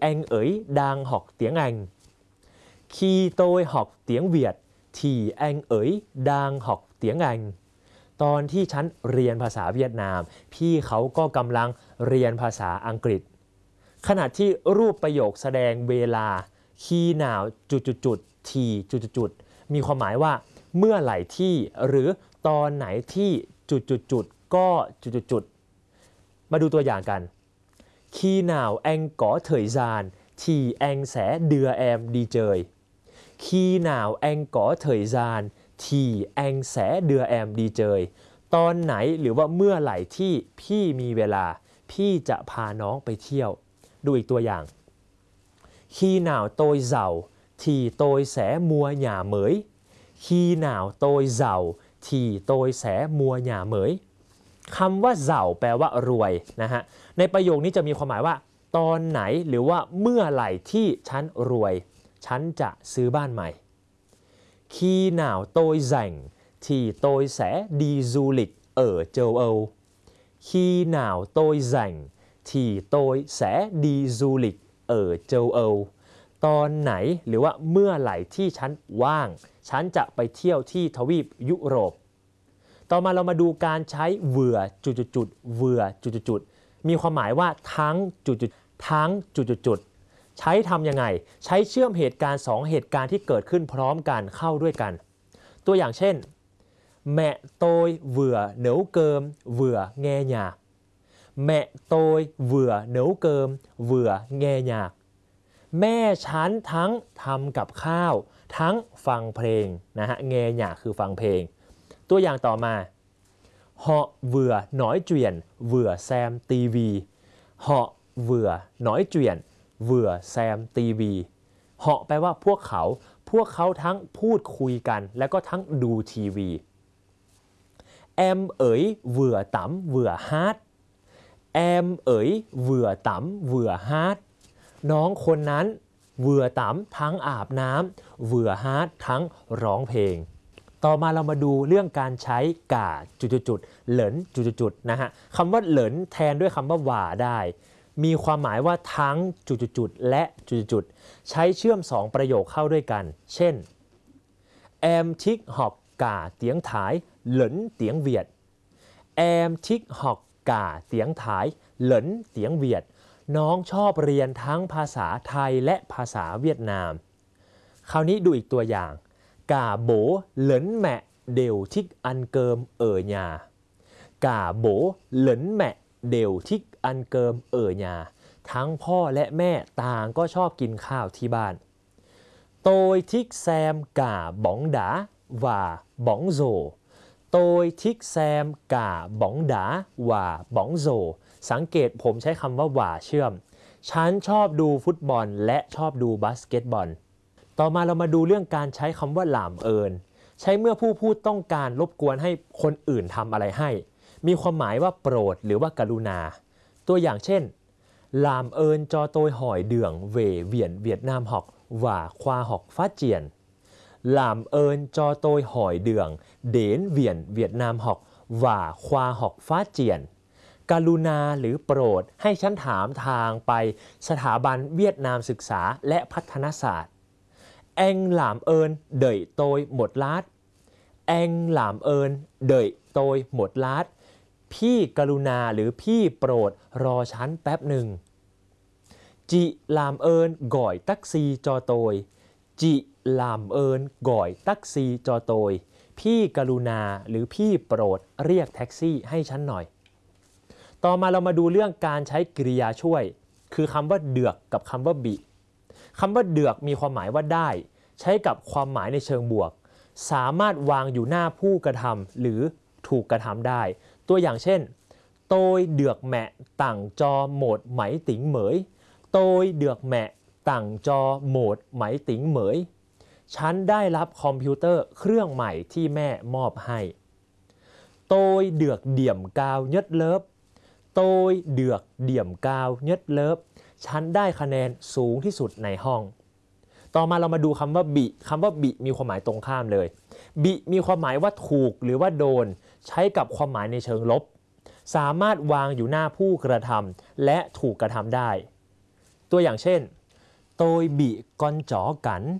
anh ấy đang học tiếng Anh khi tôi học tiếng Việt thì anh ấy đang học tiếng Anh ตอนที่ฉันเรียนภาษาเวียดนามพี่เขาก็กำลังเรียนภาษาอังกฤษขณะที่รูปประโยคแสดงเวลาคีหนาวจุดๆทีจุดๆมีความหมายว่าเมื่อไหร่ที่หรือตอนไหนที่จุดๆก็จุดๆมาดูตัวอย่างกันคีหนาวแองก๋อเถยซานทีแองแสเดือแอมดีเจยคีหนาวแองก๋อเถยซานทีแองแสเดือแอมดีเจยตอนไหนหรือว่าเมื่อไหร่ที่พี่มีเวลาพี่จะพาน้องไปเที่ยวดูอีกตัวอย่างkhi nào tôi giàu thì tôi sẽ mua nhà mới khi nào tôi giàu thì tôi sẽ mua nhà mới คำว่าเจ้าแปลว่ารวยนะฮะในประโยคนี้จะมีความหมายว่าตอนไหนหรือว่าเมื่อไหร่ที่ฉันรวยฉันจะซื้อบ้านใหม่khi nào tôi rảnh thì tôi sẽ đi du lịch ở châu Âu khi nào tôi rảnh thì tôi sẽ đi du lịch ở châu Âu ตอนไหนหรือว่าเมื่อไหร่ที่ฉันว่างฉันจะไปเที่ยวที่ทวีปยุโรปต่อมาเรามาดูการใช้เvừaจุดๆเvừaจุดๆมีความหมายว่าทั้งจุดๆทั้งจุดๆใช้ทำยังไงใช้เชื่อมเหตุการณ์2เหตุการณ์ที่เกิดขึ้นพร้อมกันเข้าด้วยกันตัวอย่างเช่น mẹ tôi vừa nấu cơm vừa nghe nhạc mẹ tôi vừa nấu cơm vừa nghe nhạc แม่ฉันทั้งทำกับข้าวทั้งฟังเพลงนะฮะ nghe nhạc คือฟังเพลงตัวอย่างต่อมา họ vừa nói chuyện vừa xem tivi họ vừa nói chuyện vừa xem tivi họ แปลว่าพวกเขาทั้งพูดคุยกันแล้วก็ทั้งดูทีวี em ấy vừa tắm vừa hát em ấy vừa tắm vừa hát น้องคนนั้นเvừaต๋ำทั้งอาบน้ำเvừaฮาร์ดทั้งร้องเพลงต่อมาเรามาดูเรื่องการใช้ก่าจุดๆเหลินจุดๆนะฮะคำว่าเหลินแทนด้วยคำว่าหว่าได้มีความหมายว่าทั้งจุดๆและจุดๆใช้เชื่อม2ประโยคเข้าด้วยกันเช่น em thích học cả tiếng Thái lẫn tiếng Việt em thích học cả tiếng Thái lẫn tiếng Việt น้องชอบเรียนทั้งภาษาไทยและภาษาเวียดนามคราวนี้ดูอีกตัวอย่างcả bố lẫn mẹ đều thích ăn cơm ở nhà cả bố lẫn mẹ đều thích ăn cơm ở nhà ทั้งพ่อและแม่ต่างก็ชอบกินข้าวที่บ้าน tôi thích xem cả bóng đá và bóng rổ tôi thích xem cả bóng đá và bóng rổ สังเกตผมใช้คำว่าว่าเชื่อมฉันชอบดูฟุตบอลและชอบดูบาสเกตบอลต่อมาเรามาดูเรื่องการใช้คำว่าหลามเอิญใช้เมื่อผู้พูดต้องการรบกวนให้คนอื่นทำอะไรให้มีความหมายว่าโปรดหรือว่ากรุณาตัวอย่างเช่น làm ơn cho tôi hỏi đường về viện Việt Nam học và khoa học phát triển làm ơn cho tôi hỏi đường đến viện Việt Nam học và khoa học phát triển กรุณาหรือโปรดให้ฉันถามทางไปสถาบันเวียดนามศึกษาและพัฒนาศาสตร์Anh làm ơn đợi tôi một lát Anh làm ơn đợi tôi một lát พี่กรุณาหรือพี่โปรดรอฉันแป๊บหนึ่ง Chị làm ơn gọi taxi cho tôi Chị làm ơn gọi taxi cho tôi พี่กรุณาหรือพี่โปรดเรียกแท็กซี่ให้ฉันหน่อยต่อมาเรามาดูเรื่องการใช้กริยาช่วยคือคำว่าเดือกกับคำว่าบิคำว่าเดือกมีความหมายว่าได้ใช้กับความหมายในเชิงบวกสามารถวางอยู่หน้าผู้กระทำหรือถูกกระทำได้ตัวอย่างเช่น tôi được mẹ tặng cho một máy tính mới tôi được mẹ tặng cho một máy tính mới ฉันได้รับคอมพิวเตอร์เครื่องใหม่ที่แม่มอบให้ tôi được điểm cao nhất lớp tôi được điểm cao nhất lớp ฉันได้คะแนนสูงที่สุดในห้องต่อมาเรามาดูคำว่าบิคำว่าบิมีความหมายตรงข้ามเลยบิมีความหมายว่าถูกหรือว่าโดนใช้กับความหมายในเชิงลบสามารถวางอยู่หน้าผู้กระทำและถูกกระทำได้ตัวอย่างเช่น tôi bị con chó cắn